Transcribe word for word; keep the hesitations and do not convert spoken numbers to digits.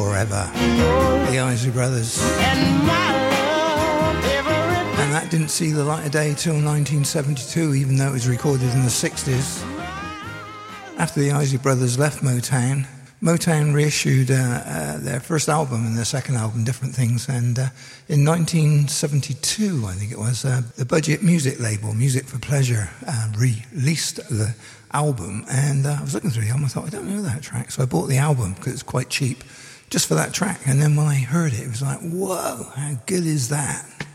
Forever, the Isley Brothers. And that didn't see the light of day till nineteen seventy-two, even though it was recorded in the sixties. After the Isley Brothers left Motown, Motown reissued uh, uh, their first album and their second album, Different Things, and uh, in nineteen seventy-two, I think it was, uh, the Budget Music label, Music for Pleasure, uh, released the album, and uh, I was looking through the album, I thought, I don't know that track, so I bought the album because it's quite cheap, just for that track, and then when I heard it, it was like, whoa, how good is that?